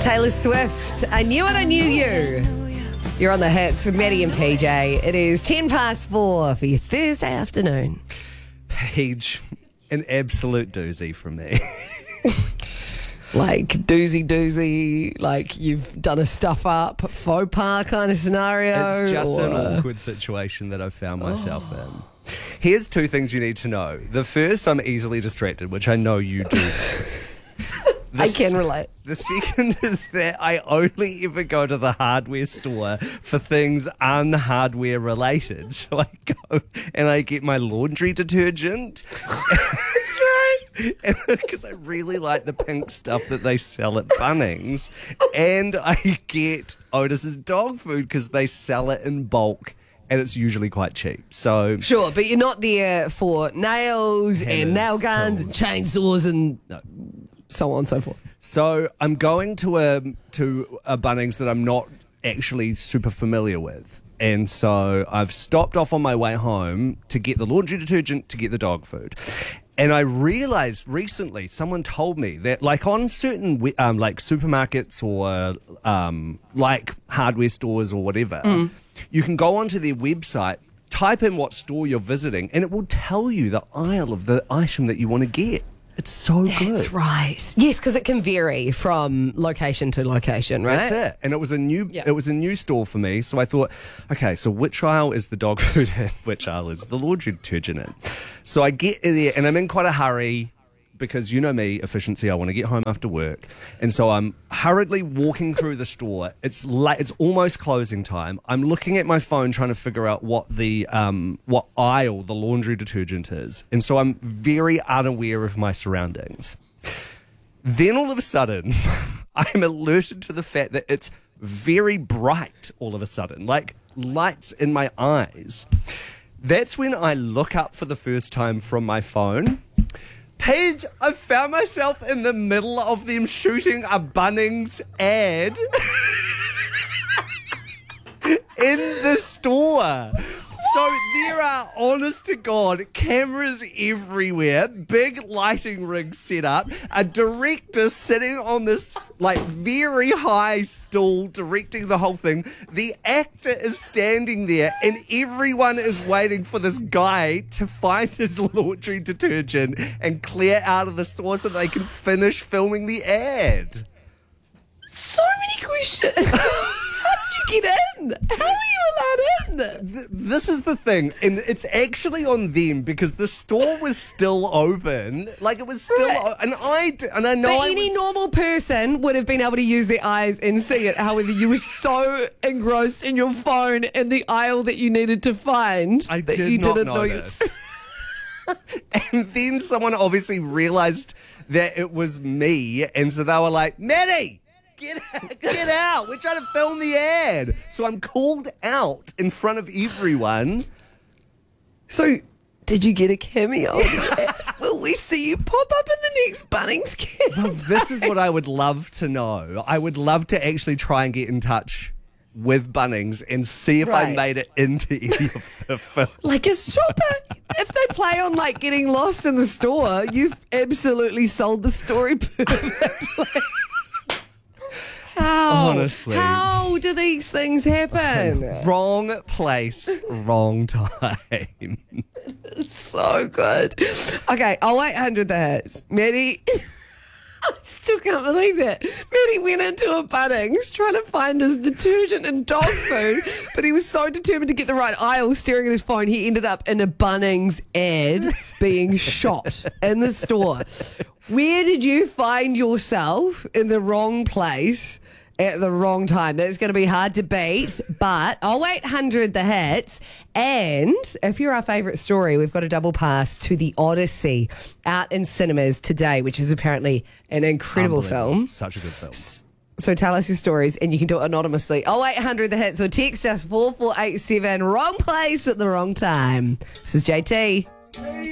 Taylor Swift, I Knew It, I Knew You. You're on the hits with Maddie and PJ. It is 4:10 for your Thursday afternoon. Paige, an absolute doozy from me. Like doozy, like you've done a stuff up, faux pas kind of scenario. It's just an awkward situation that I've found myself in. Here's two things you need to know. The first, I'm easily distracted, which I know you do. I can relate. The second is that I only ever go to the hardware store for things un-hardware related. So I go and I get my laundry detergent. That's right. Because I really like the pink stuff that they sell at Bunnings. And I get Otis's dog food because they sell it in bulk. And it's usually quite cheap. So Sure, but you're not there for nails and Hammers, nail guns tools. and chainsaws and No. so on and so forth. So I'm going to a Bunnings that I'm not actually super familiar with. And so I've stopped off on my way home to get the laundry detergent, to get the dog food. And I realized recently, someone told me that like on certain like supermarkets or like hardware stores or whatever, you can go onto their website, type in what store you're visiting, and it will tell you the aisle of the item that you want to get. It's so good. That's right. Yes, because it can vary from location to location, right? That's it. And it was a new store for me. So I thought, okay, so which aisle is the dog food in? Which aisle is the laundry detergent in? So I get in there and I'm in quite a hurry because you know me, efficiency, I want to get home after work. And so I'm hurriedly walking through the store. It's late, it's almost closing time. I'm looking at my phone trying to figure out what aisle the laundry detergent is. And so I'm very unaware of my surroundings. Then all of a sudden, I'm alerted to the fact that it's very bright all of a sudden, like lights in my eyes. That's when I look up for the first time from my phone. Paige, I found myself in the middle of them shooting a Bunnings ad in the store. So there are, honest to God, cameras everywhere, big lighting rigs set up, a director sitting on this like very high stool directing the whole thing. The actor is standing there and everyone is waiting for this guy to find his laundry detergent and clear out of the store so they can finish filming the ad. So many questions. How did you get in? How are you allowed in? This is the thing, and it's actually on them because the store was still open. Like it was still, Right. and I know But any normal person would have been able to use their eyes and see it. However, you were so engrossed in your phone and the aisle that you needed to find I that did you not didn't know know you. this. And then someone obviously realized that it was me, and so they were like, "Maddie, get out! We're trying to film the ad." So I'm called out in front of everyone. So, did you get a cameo? Will we see you pop up in the next Bunnings cameo? This is what I would love to know. I would love to actually try and get in touch with Bunnings and see if I Right. made it into any of the film. Like a shopper, if they play on like getting lost in the store, you've absolutely sold the story perfectly. How? Honestly. How do these things happen? Wrong place, wrong time. So good. Okay, 0800 the hits. Maddie, I still can't believe that. Maddie went into a Bunnings trying to find his detergent and dog food, but he was so determined to get the right aisle, staring at his phone, he ended up in a Bunnings ad being shot in the store. Where did you find yourself in the wrong place at the wrong time? That's going to be hard to beat, but 0800 the hits. And if you're our favourite story, we've got a double pass to The Odyssey out in cinemas today, which is apparently an incredible film. Such a good film. So tell us your stories and you can do it anonymously. 0800 the hits or text us 4487. Wrong place at the wrong time. This is JT.